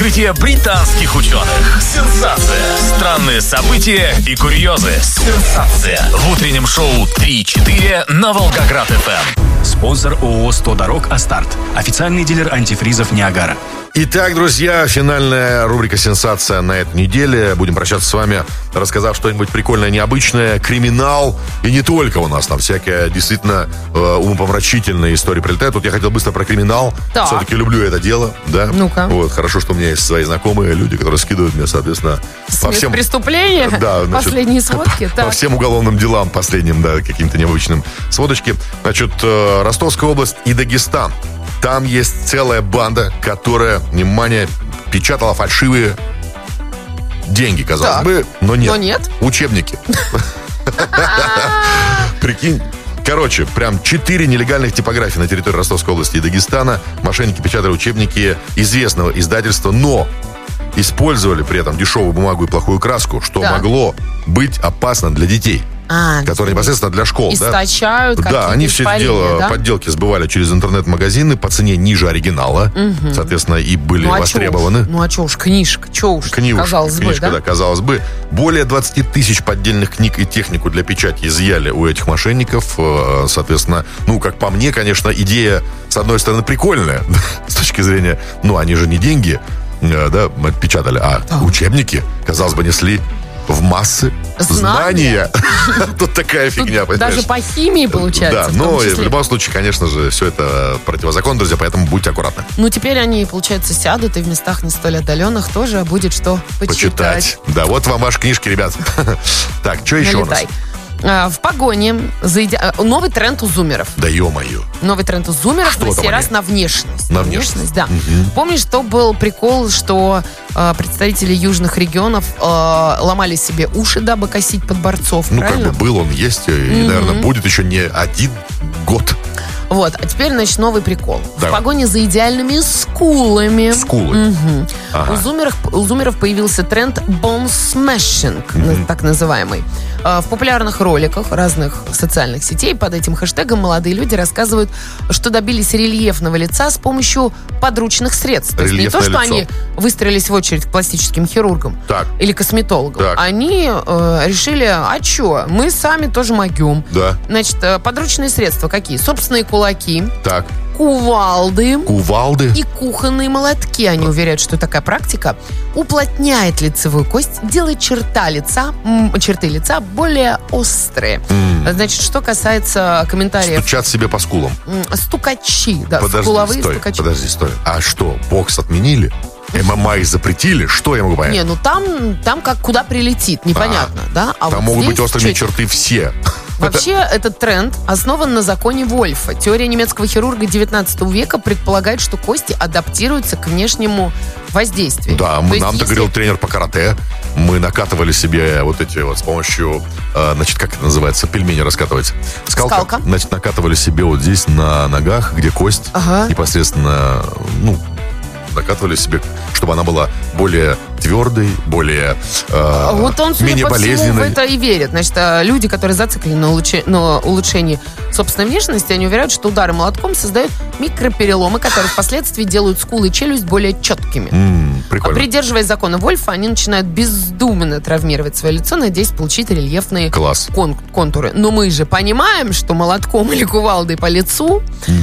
открытия британских ученых. Сенсация. Странные события и курьезы. Сенсация. В утреннем шоу 3-4 на Волгоград-ФМ. Спонсор ООО «100 дорог Астарт». Официальный дилер антифризов Ниагара. Итак, друзья, финальная рубрика «Сенсация» на этой неделе. Будем прощаться с вами, рассказав что-нибудь прикольное, необычное. Криминал. И не только у нас. Там всякая действительно умопомрачительная история прилетает. Вот я хотел быстро про криминал. Так. Все-таки люблю это дело. Да? Ну-ка. Вот, хорошо, что у меня есть свои знакомые люди, которые скидывают мне, соответственно, по всем... преступления, да, значит, последние сводки. По всем уголовным делам последним, да, каким-то необычным сводочки. Значит, Ростовская область и Дагестан. Там есть целая банда, которая, внимание, печатала фальшивые деньги, казалось Так. бы, но нет. Но нет? Учебники. Прикинь. Короче, прям 4 нелегальных типографии на территории Ростовской области и Дагестана. Мошенники печатали учебники известного издательства, но использовали при этом дешевую бумагу и плохую краску, что Да. могло быть опасно для детей. Которые непосредственно для школ. Источают да, какие-то они все это испарения, дело, да? подделки сбывали через интернет-магазины по цене ниже оригинала. Соответственно, и были востребованы. Ну а чё уж, книжка, казалось бы, книжка, да? казалось бы. Более 20 тысяч поддельных книг и технику для печати изъяли у этих мошенников. Соответственно, ну, как по мне, конечно, идея, с одной стороны, прикольная, с точки зрения, ну, они же не деньги, да, печатали, а учебники, казалось бы, несли в массы знания. Тут такая фигня, понимаешь? Даже по химии получается. Да, но в любом случае, конечно же, все это противозаконно, друзья, поэтому будьте аккуратны. Ну, теперь они, получается, сядут, и в местах не столь отдаленных тоже будет что почитать. Да, вот вам ваши книжки, ребят. Так, что еще у нас? В погоне за новый тренд у зумеров. Да ё-моё. Новый тренд у зумеров, Что на там сей раз они? на внешность. На внешность, да. Помнишь, что был прикол, что представители южных регионов ломали себе уши, дабы косить под борцов, Ну, правильно? как бы был, он есть, и, наверное, будет еще не один год. Вот, а теперь, значит, новый прикол. Давай. В погоне за идеальными скулами. Скулы. Ага. У зумеров появился тренд bone smashing, так называемый. В популярных роликах разных социальных сетей под этим хэштегом молодые люди рассказывают, что добились рельефного лица с помощью подручных средств. То есть не то, что Рельефное они лицо. выстроились в очередь к пластическим хирургам Так. или косметологам. Так. Они решили, а что, мы сами тоже могем. Да. Значит, подручные средства какие? Собственные кулаки, Так. кувалды Кувалды. и кухонные молотки. Они уверяют, что такая практика уплотняет лицевую кость, делает черты лица более острые. Значит, что касается комментариев... Стучат себе по скулам. Стукачи, да, Подожди, скуловые стой, стукачи. подожди, стой. А что, бокс отменили? ММА запретили? Что я могу понять? Не, ну там как куда прилетит, непонятно, да? А Там вот могут быть здесь острыми чё- черты все. Вообще, этот тренд основан на законе Вольфа. Теория немецкого хирурга 19 века предполагает, что кости адаптируются к внешнему воздействию. Да, То есть, нам-то если- говорил тренер по карате. Мы накатывали себе вот эти вот с помощью, значит, как это называется, пельмени раскатывать. Скалка. Значит, накатывали себе вот здесь на ногах, где кость. Ага. Непосредственно, ну, накатывали себе, чтобы она была более твердой, более Вот он, судя менее по всему, в болезненной. это и верит. Значит, люди, которые зациклены на улучшении собственной внешности, они уверяют, что удары молотком создают микропереломы, которые впоследствии делают скулы и челюсть более четкими. Прикольно. Придерживаясь закона Вольфа, они начинают бездумно травмировать свое лицо, надеясь получить рельефные Класс. контуры. Но мы же понимаем, что молотком или кувалдой по лицу